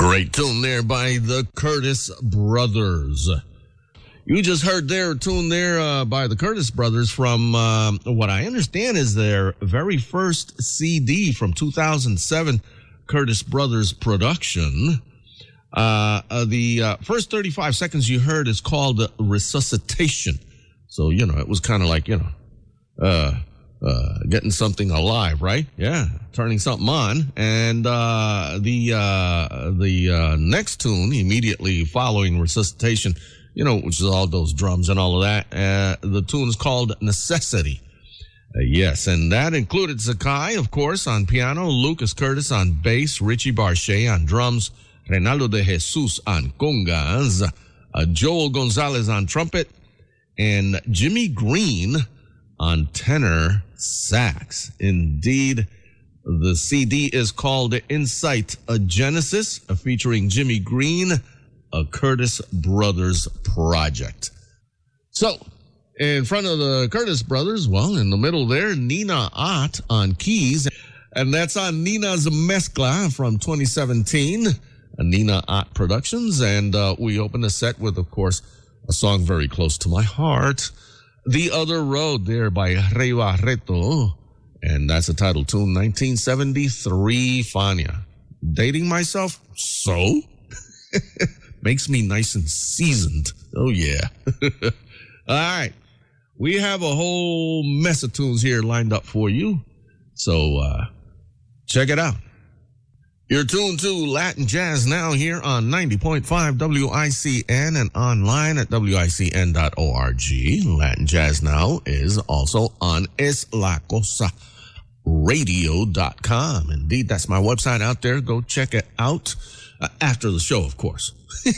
Great tune there by the Curtis Brothers. You just heard their tune there by the Curtis Brothers from what I understand is their very first CD from 2007, Curtis Brothers production. The first 35 seconds you heard is called Resuscitation. So, it was kind of like, getting something alive, right? Yeah, turning something on. And the next tune immediately following Resuscitation, which is all those drums and all of that. The tune is called Necessity. Yes, and that included Zakai, of course, on piano, Lucas Curtis on bass, Richie Barche on drums, Reynaldo de Jesus on congas, Joel Gonzalez on trumpet, and Jimmy Green on tenor sax. Indeed, the CD is called Insight, a Genesis, featuring Jimmy Green, a Curtis Brothers project. So, in front of the Curtis Brothers, well, in the middle there, Nina Ott on keys, and that's on Nina's Mezcla from 2017, Nina Ott Productions, and we open the set with, of course, a song very close to my heart, The Other Road there by Rey Barreto, and that's a title tune, 1973, Fania. Dating myself? So? Makes me nice and seasoned. Oh, yeah. All right. We have a whole mess of tunes here lined up for you, so check it out. You're tuned to Latin Jazz Now here on 90.5 WICN and online at WICN.org. Latin Jazz Now is also on eslacosaradio.com. Indeed, that's my website out there. Go check it out after the show, of course.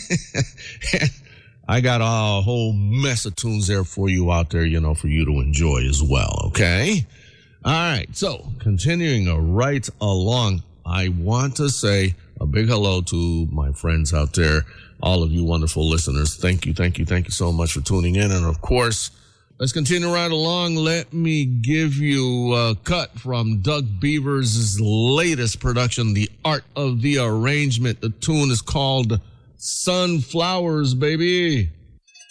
I got a whole mess of tunes there for you out there, for you to enjoy as well, okay? All right, so continuing right along, I want to say a big hello to my friends out there, all of you wonderful listeners. Thank you so much for tuning in. And, of course, let's continue right along. Let me give you a cut from Doug Beavers' latest production, The Art of the Arrangement. The tune is called Sunflowers, baby.